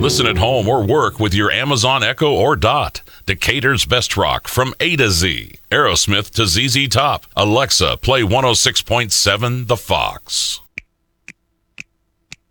Listen at home or work with your Amazon Echo or Dot. Decatur's best rock from A to Z. Aerosmith to ZZ Top. Alexa, play 106.7 The Fox.